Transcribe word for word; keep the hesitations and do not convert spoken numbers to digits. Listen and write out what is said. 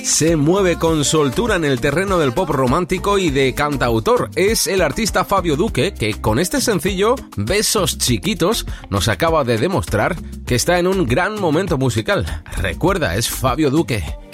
Se mueve con soltura en el terreno del pop romántico y de cantautor. Es el artista Fabio Duque, que con este sencillo, Besos Chiquitos, nos acaba de demostrar que está en un gran momento musical. Recuerda, es Fabio Duque.